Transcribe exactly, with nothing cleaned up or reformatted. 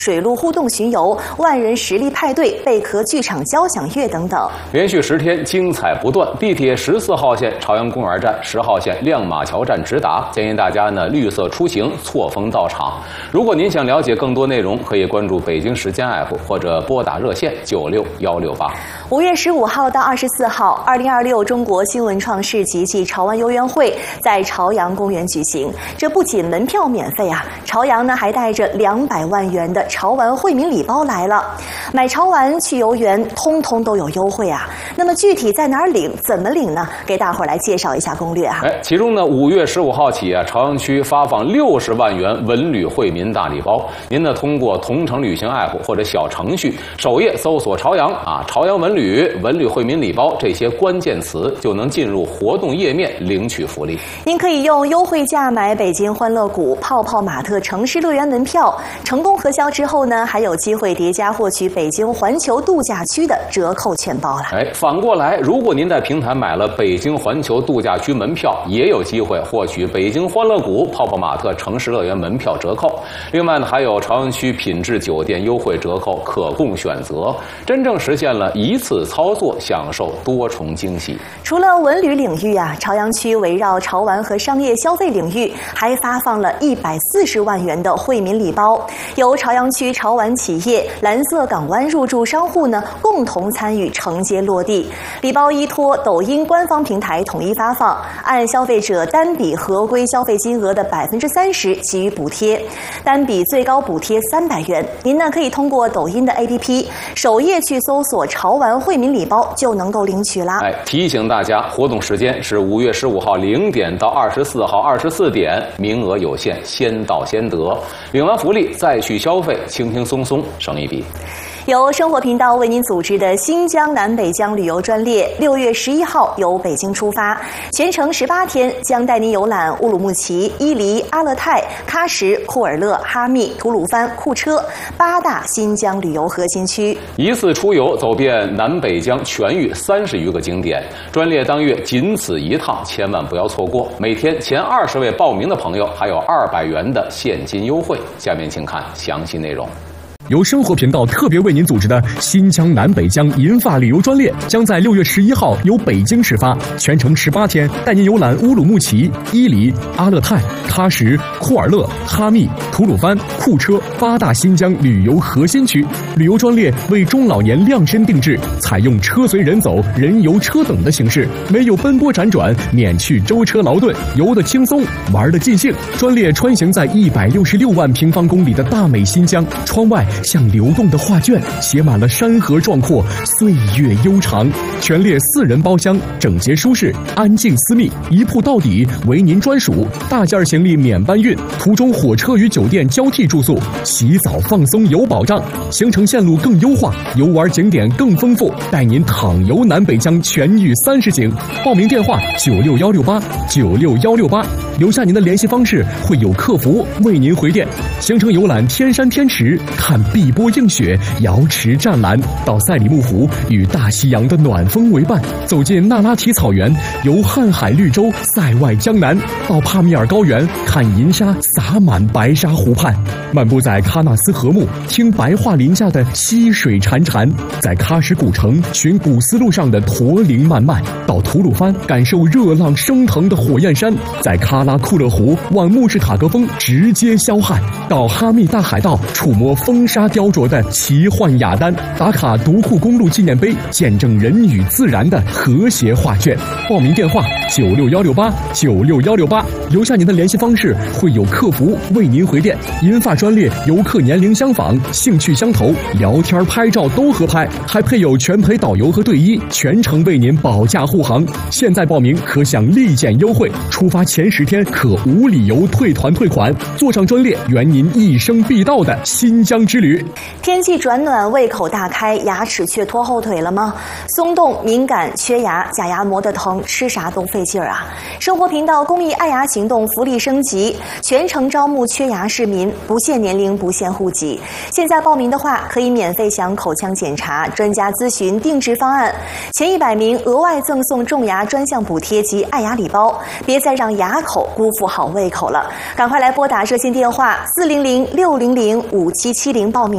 水陆互动巡游、万人实力派对、贝壳剧场交响乐等等， 连续十天精彩不断。地铁十四号线朝阳公园站、十号线亮马桥站直达，建议大家呢绿色出行，错峰到场。如果您想了解更多内容，可以关注北京时间 A P P 或者拨打热线九六幺六八。 五月十五号到二十四号，二零二六中国新文创市集暨潮玩游园会在朝阳公园举行。这不仅门票免费啊，朝阳呢还带着两百万元的潮玩惠民礼包来了。买潮玩去游园，通通都有优惠啊。那么具体在哪儿领，怎么领呢？给大伙儿来介绍一下攻略啊。 哎，其中呢，五月十五号起啊，朝阳区发放六十万元文旅惠民大礼包。您呢通过同程旅行 A P P 或者小程序，首页搜索朝阳啊，朝阳文旅、文旅惠民礼包这些关键词，就能进入活动页面领取福利。 您可以用优惠价买北京欢乐谷、泡泡玛特城市乐园门票，成功核销之后呢，还有机会叠加获取北京环球度假区的折扣券包了。 哎，反过来，如果您在平台买了北京环球度假区门票，也有机会获取北京欢乐谷、泡泡玛特城市乐园门票折扣。另外呢，还有朝阳区品质酒店优惠折扣可供选择，真正实现了一次操作享受多重惊喜。 除了文旅领域啊，朝阳区围绕潮玩和商业消费领域，还发放了一百四十万元的惠民礼包，由朝阳区潮玩企业、蓝色港湾入驻商户呢共同参与承接落地。礼包依托抖音官方平台统一发放，按消费者单笔合规消费金额的百分之三十给予补贴，单笔最高补贴三百元。您呢可以通过抖音的 A P P 首页去搜索潮玩惠民礼包，就能够领取啦。 哎，提醒大家，活动时间是五月十五号零点到二十四号二十四点，名额有限，先到先得。领完福利再去消费，轻轻松松省一笔。 由生活频道为您组织的新疆南北疆旅游专列，六月十一号由北京出发，全程十八天，将带您游览乌鲁木齐、伊犁、阿勒泰、喀什、库尔勒、哈密、吐鲁番、库车八大新疆旅游核心区， 一次出游走遍南北疆全域三十余个景点。专列当月仅此一趟，千万不要错过。每天前二十位报名的朋友还有二百元的现金优惠。下面请看详细内容。 由生活频道特别为您组织的新疆南北疆银发旅游专列，将在六月十一号由北京始发，全程十八天，带您游览乌鲁木齐、伊犁、阿勒泰、喀什、库尔勒、哈密、吐鲁番、库车八大新疆旅游核心区。旅游专列为中老年量身定制，采用车随人走、人游车等的形式，没有奔波辗转，免去舟车劳顿，游得轻松，玩得尽兴。专列穿行在一百六十六万平方公里的大美新疆，窗外像流动的画卷，写满了山河壮阔，岁月悠长。全列四人包厢，整洁舒适，安静私密，一铺到底，为您专属。大件行李免搬运，途中火车与酒店交替住宿，洗澡放松有保障。行程线路更优化，游玩景点更丰富，带您淌游南北疆全域三十景。报名电话九六幺六八九六幺六八，留下您的联系方式，会有客服为您回电。行程游览天山天池，看碧波映雪，瑶池湛蓝，到赛里木湖，与大西洋的暖风为伴，走进那拉提草原，游瀚海绿洲，塞外江南，到帕米尔高原，看银沙洒满白沙湖畔，漫步在喀纳斯河木，听白桦林下的溪水潺潺，在喀什古城寻古丝路上的驼铃漫漫，到吐鲁番感受热浪升腾的火焰山，在喀拉库勒湖望穆士塔格峰直接霄汉，到哈密大海道触摸风沙雕琢的奇幻雅丹，打卡独库公路纪念碑，见证人与自然的和谐画卷。报名电话九六幺六八九六幺六八，留下您的联系方式，会有客服为您回电。银发专列游客年龄相仿，兴趣相投，聊天拍照都合拍，还配有全陪导游和队医，全程为您保驾护航。现在报名可享立减优惠，出发前十天可无理由退团退款。坐上专列，圆您一生必到的新疆之旅。 天气转暖，胃口大开，牙齿却拖后腿了吗？松动、敏感、缺牙，假牙磨得疼，吃啥都费劲儿啊！生活频道公益爱牙行动福利升级，全程招募缺牙市民，不限年龄，不限户籍。现在报名的话，可以免费享口腔检查、专家咨询、定制方案，前一百名额外赠送种牙专项补贴及爱牙礼包。别再让牙口辜负好胃口了，赶快来拨打热线电话四零零六零零五七七零报名。